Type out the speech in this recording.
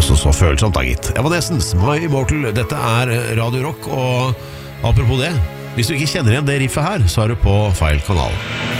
Altså så følsomt da, gitt. Evanescence, My Immortal. Dette Radio Rock, og apropos det, hvis du ikke kjenner igjen det riffet her, så er du på feil kanal.